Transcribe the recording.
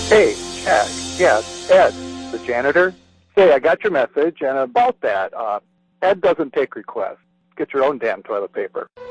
Hey, yeah, Ed, the janitor. Say, I got your message, and about that, Ed doesn't take requests. Get your own damn toilet paper.